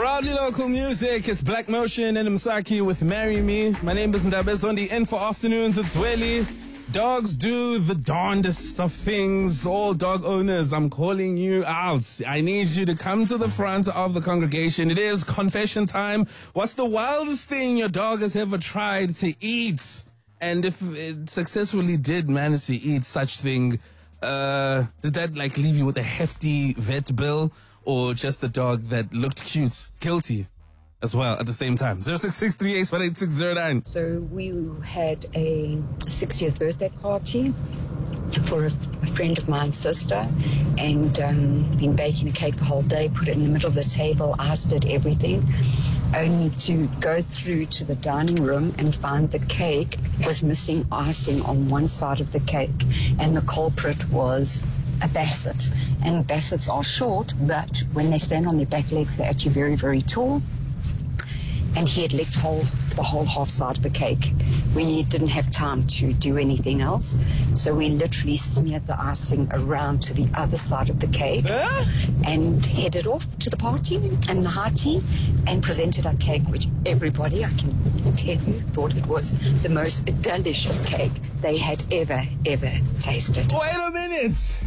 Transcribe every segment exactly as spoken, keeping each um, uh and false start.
Proudly local music. It's Black Motion and Msaki with Marry Me. My name is Ndabezondi. In for afternoons, it's Welly. Dogs do the darndest of things. All dog owners, I'm calling you out. I need you to come to the front of the congregation. It is confession time. What's the wildest thing your dog has ever tried to eat? And if it successfully did manage to eat such thing, uh, did that like leave you with a hefty vet bill? Or just a dog that looked cute, guilty as well at the same time? zero six six three eight one eight six zero nine. So we had a sixtieth birthday party for a, a friend of mine's sister, and um, been baking a cake the whole day, put it in the middle of the table, iced it, everything, only to go through to the dining room and find the cake was missing icing on one side of the cake, and the culprit was a basset. And bassets are short, but when they stand on their back legs, they're actually very, very tall. And he had licked whole, the whole half side of the cake. We didn't have time to do anything else, so we literally smeared the icing around to the other side of the cake Huh? and headed off to the party and the high tea and presented our cake, which everybody, I can tell you, thought it was the most delicious cake they had ever, ever tasted. Wait a minute.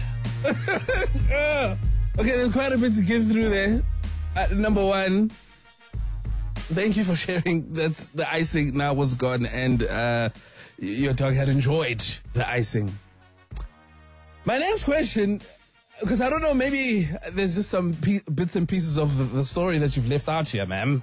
uh, okay, there's quite a bit to get through there. Uh, number one, thank you for sharing that the icing now was gone and uh, your dog had enjoyed the icing. My next question, because I don't know, maybe there's just some pe- bits and pieces of the, the story that you've left out here, ma'am.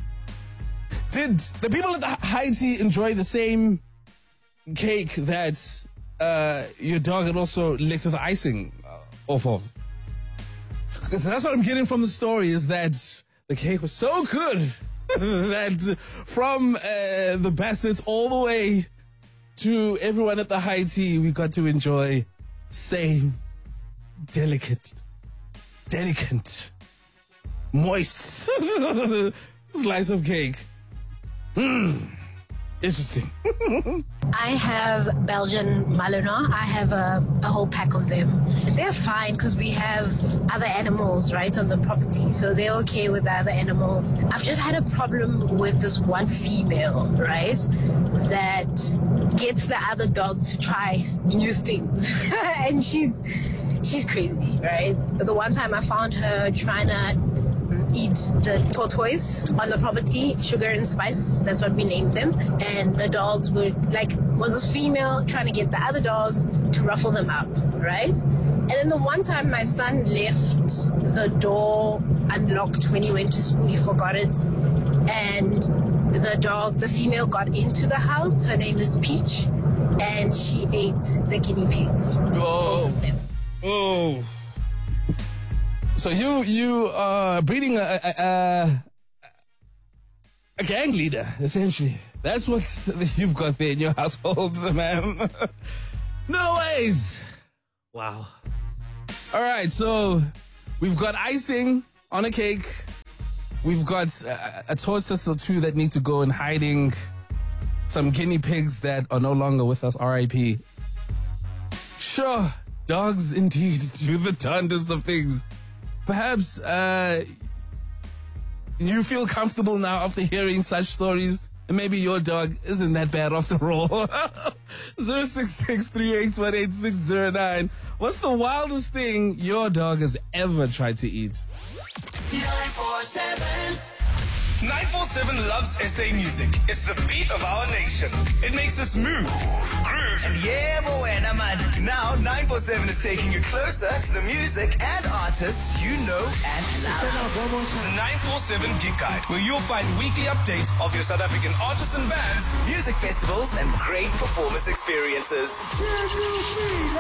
Did the people at the high tea enjoy the same cake that uh, your dog had also licked the icing uh, off of? Because that's what I'm getting from the story, is that the cake was so good that from uh, the Bassett all the way to everyone at the high tea, we got to enjoy same delicate, delicate, moist slice of cake. Hmm. Interesting. I have Belgian Malinois. I have a, a whole pack of them. They're fine because we have other animals, right, on the property. So they're okay with the other animals. I've just had a problem with this one female, right, that gets the other dogs to try new things. And she's she's crazy, right? The one time I found her trying to eat the tortoise on the property, Sugar and Spice, that's what we named them. And the dogs would, like, was this female trying to get the other dogs to ruffle them up, right? And then the one time my son left the door unlocked when he went to school, he forgot it. And the dog, the female got into the house, her name is Peach, and she ate the guinea pigs. Oh. Oh. So you you are breeding a, a, a, a gang leader, essentially. That's what you've got there in your household, ma'am. No ways. Wow. All right, so we've got icing on a cake. We've got a, a tortoise or two that need to go in hiding. Some guinea pigs that are no longer with us, R I P. Sure, dogs indeed do the darndest of things. Perhaps uh, you feel comfortable now after hearing such stories, and maybe your dog isn't that bad after all. zero six six three eight one eight six zero nine. What's the wildest thing your dog has ever tried to eat? nine four seven nine four seven loves S A music. It's the beat of our nation. It makes us move, groove, and yeah, boy, and I'm on. Now, nine four seven is taking you closer to the music and artists you know and love. The nine four seven Gig Guide, where you'll find weekly updates of your South African artists and bands, music festivals, and great performance experiences.